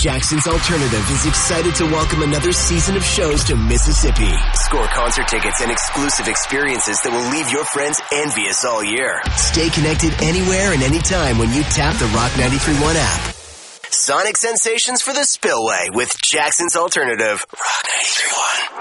Jackson's Alternative is excited to welcome another season of shows to Mississippi. Score concert tickets and exclusive experiences that will leave your friends envious all year. Stay connected anywhere and anytime when you tap the Rock 93.1 app. Sonic sensations for the Spillway with Jackson's Alternative. Rock 93.1.